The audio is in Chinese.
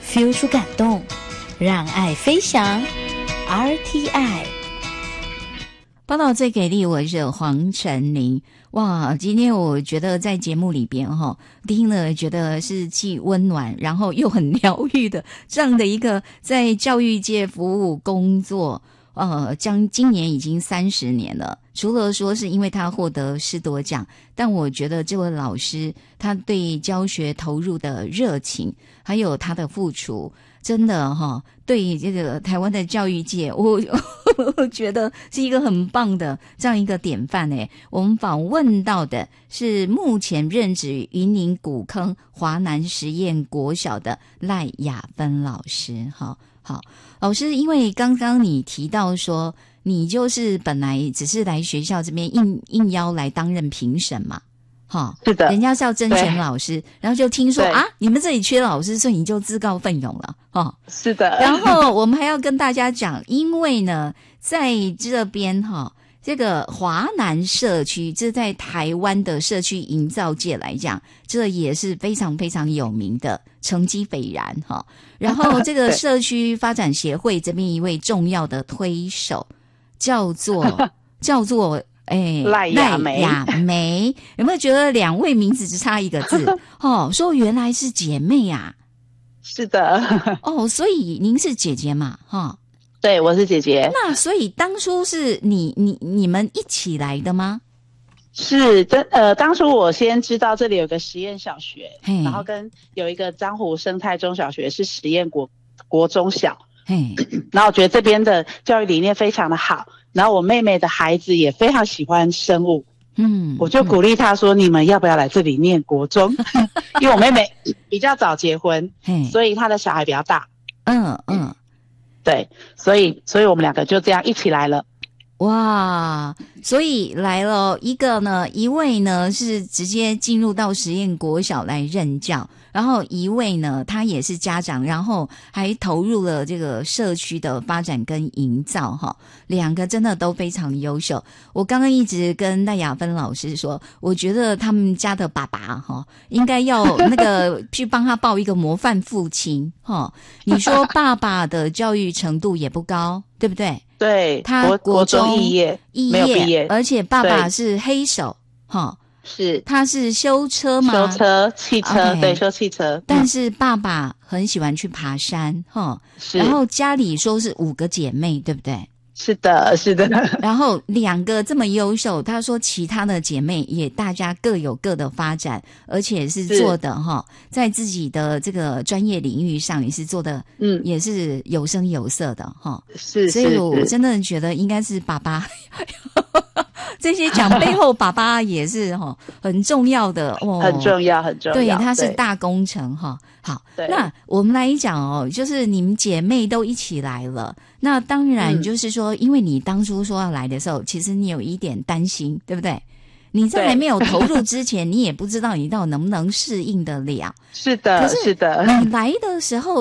，feel 出感动，让爱飞翔。RTI 报道最给力，我是黄晨林。哇，今天我觉得在节目里边听了觉得是既温暖然后又很疗愈的这样的一个在教育界服务工作，今年已经30年了。除了说是因为他获得师铎奖，但我觉得这位老师他对教学投入的热情还有他的付出，真的对这个台湾的教育界我觉得是一个很棒的这样一个典范诶。我们访问到的是目前任职于云林古坑华南实验国小的赖雅芬老师。好，老师，因为刚刚你提到说你就是本来只是来学校这边应邀来担任评审嘛， 是的， 人家是要甄选老师，然后就听说你们这里缺老师，所以你就自告奋勇了， 是的。 然后我们还要跟大家讲，因为呢，在这边这个华南社区，这在台湾的社区营造界来讲，这也是非常非常有名的，成绩斐然然后这个社区发展协会这边一位重要的推手叫做赖雅梅，有没有觉得两位名字只差一个字说原来是姐妹啊？ 是的。 所以您是姐姐嘛？ 对，我是姐姐。 那所以当初是你们一起来的吗？ 是当初我先知道这里有个实验小学，然后跟有一个彰湖生态中小学是实验国中小，然后我觉得这边的教育理念非常的好，然后我妹妹的孩子也非常喜欢生物，我就鼓励她说你们要不要来这里念国中因为我妹妹比较早结婚，所以她的小孩比较大，对，所以我们两个就这样一起来了。 哇，所以来了一位呢是直接进入到实验国小来任教，然后一位呢他也是家长，然后还投入了这个社区的发展跟营造两个真的都非常优秀。我刚刚一直跟赖雅芬老师说，我觉得他们家的爸爸应该要去帮他报一个模范父亲你说爸爸的教育程度也不高，对不对？ 对， 他国中肄业没有毕业， 而且爸爸是黑手是他是修车吗？ 修车汽车对，修汽车。 但是爸爸很喜欢去爬山是， 然后家里说是5个姐妹，对不对？ 是的，是的。 然后2个这么优秀，他说其他的姐妹也大家各有各的发展，而且是做的在自己的这个专业领域上也是做的也是有声有色的是， 所以我真的觉得应该是爸爸这些奖背后爸爸也是很重要的很重要， 对，他是大工程好，那我们来讲就是你们姐妹都一起来了，那当然就是说因为你当初说要来的时候其实你有一点担心，对不对？你在还没有投入之前你也不知道你到底能不能适应得了。 是的，是的。 你来的时候